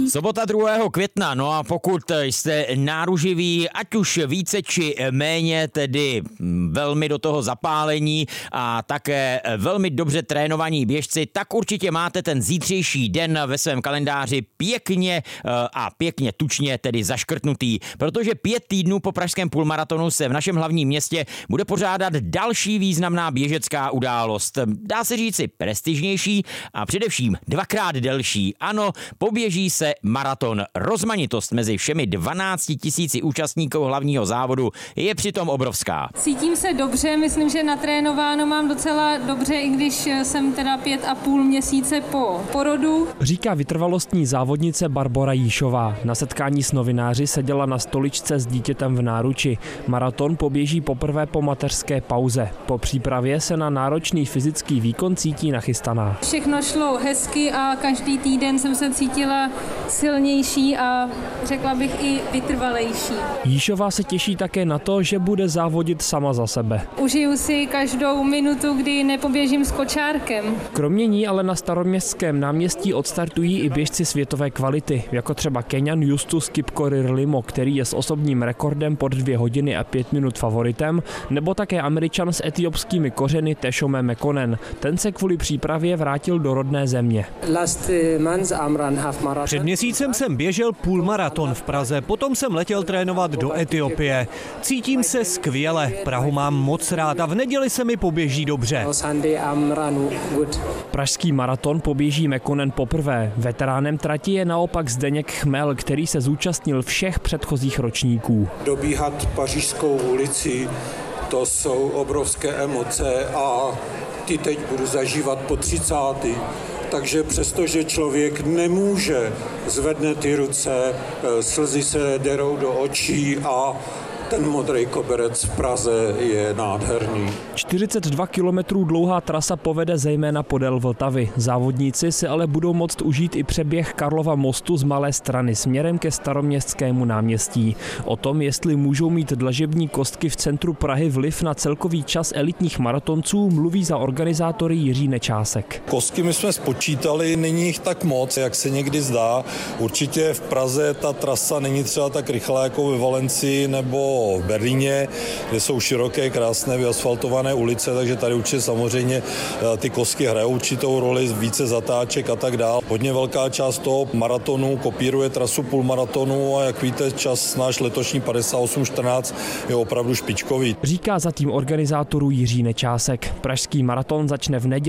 Sobota 2. května, no a pokud jste náruživí, ať už více či méně, tedy velmi do toho zapálení a také velmi dobře trénovaní běžci, tak určitě máte ten zítřejší den ve svém kalendáři pěkně tučně tedy zaškrtnutý, protože 5 týdnů po pražském půlmaratonu se v našem hlavním městě bude pořádat další významná běžecká událost. Dá se říci prestižnější a především 2krát delší. Ano, poběží se maraton. Rozmanitost mezi všemi 12 000 účastníků hlavního závodu je přitom obrovská. Cítím se dobře, myslím, že natrénováno mám docela dobře, i když jsem teda 5,5 měsíce po porodu. Říká vytrvalostní závodnice Barbora Jíšová. Na setkání s novináři seděla na stoličce s dítětem v náruči. Maraton poběží poprvé po mateřské pauze. Po přípravě se na náročný fyzický výkon cítí nachystaná. Všechno šlo hezky a každý týden jsem se cítila silnější a řekla bych i vytrvalejší. Jíšová se těší také na to, že bude závodit sama za sebe. Užiju si každou minutu, kdy nepoběžím s kočárkem. Kromě ní ale na Staroměstském náměstí odstartují i běžci světové kvality, jako třeba Keňan Justus Kipkorir Limo, který je s osobním rekordem pod 2 hodiny a 5 minut favoritem, nebo také Američan s etiopskými kořeny Teshome Mekonnen. Ten se kvůli přípravě vrátil do rodné země. Před měsícem jsem běžel půlmaraton v Praze, potom jsem letěl trénovat do Etiopie. Cítím se skvěle, Prahu mám moc rád a v neděli se mi poběží dobře. Pražský maraton poběží Mekonnen poprvé. Veteránem trati je naopak Zdeněk Chmel, který se zúčastnil všech předchozích ročníků. Dobíhat Pařížskou ulici, to jsou obrovské emoce a ty teď budu zažívat po 30. Takže přestože člověk nemůže, zvedne ty ruce, slzy se derou do očí a ten modrý koberec v Praze je nádherný. 42 kilometrů dlouhá trasa povede zejména podél Vltavy. Závodníci si ale budou moct užít i přeběh Karlova mostu z Malé Strany směrem ke Staroměstskému náměstí. O tom, jestli můžou mít dlažební kostky v centru Prahy vliv na celkový čas elitních maratonců, mluví za organizátory Jiří Nečásek. Kostky my jsme spočítali, není jich tak moc, jak se někdy zdá. Určitě v Praze ta trasa není třeba tak rychlá jako ve Valencii nebo v Berlíně, kde jsou široké, krásné, vyasfaltované ulice, takže tady určitě samozřejmě ty kostky hrajou určitou roli, více zatáček a tak dále. Hodně velká část toho maratonu kopíruje trasu půlmaratonu a jak víte, čas náš letošní 58:14 je opravdu špičkový. Říká za tým organizátorů Jiří Nečásek. Pražský maraton začne v neděli